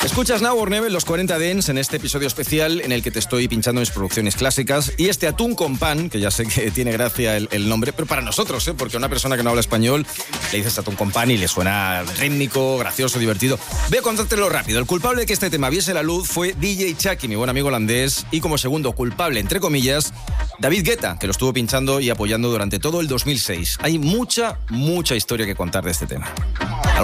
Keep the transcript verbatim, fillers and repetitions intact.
Escuchas Now or Never, los cuarenta Dents, en este episodio especial en el que te estoy pinchando mis producciones clásicas y este atún con pan, que ya sé que tiene gracia el, el nombre, pero para nosotros, ¿eh? Porque a una persona que no habla español le dices atún con pan y le suena rítmico, gracioso, divertido. Voy a contártelo rápido. El culpable de que este tema viese la luz fue D J Chucky, mi buen amigo holandés, y como segundo culpable, entre comillas, David Guetta, que lo estuvo pinchando y apoyando durante todo el dos mil seis. Hay mucha, mucha historia que contar de este tema.